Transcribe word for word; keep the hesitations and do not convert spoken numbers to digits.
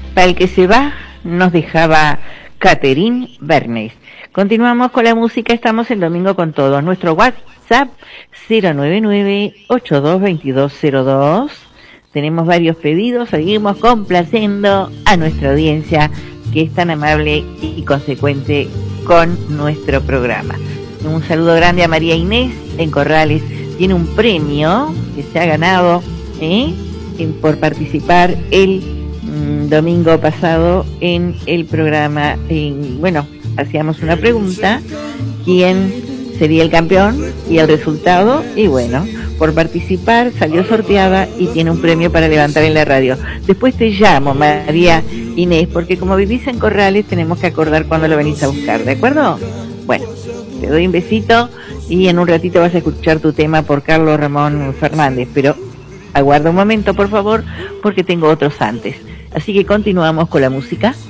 Para el que se va, nos dejaba Catherine Bernays. Continuamos con la música, estamos el domingo con todos. Nuestro WhatsApp cero nueve nueve, ocho dos dos dos cero dos. Tenemos varios pedidos, seguimos complaciendo a nuestra audiencia que es tan amable y consecuente con nuestro programa. Un saludo grande a María Inés en Corrales. Tiene un premio que se ha ganado ¿eh? por participar el mm, domingo pasado en el programa. En, bueno, hacíamos una pregunta, ¿quién sería el campeón? Y el resultado, y bueno, por participar salió sorteada y tiene un premio para levantar en la radio. Después te llamo, María Inés, porque como vivís en Corrales tenemos que acordar cuándo lo venís a buscar, ¿de acuerdo? Bueno, te doy un besito y en un ratito vas a escuchar tu tema por Carlos Ramón Fernández, pero aguarda un momento, por favor, porque tengo otros antes. Así que continuamos con la música.